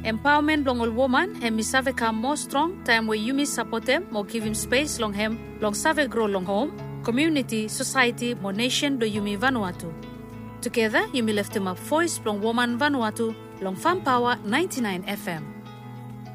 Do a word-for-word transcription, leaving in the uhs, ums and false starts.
Empowerment long all woman and mi save come more strong time where you mi support them, more give him space long him, long save grow long home, community, society, more nation do you mi Vanuatu. Together, you mi lift him up voice long woman Vanuatu, long Farm Power ninety-nine F M.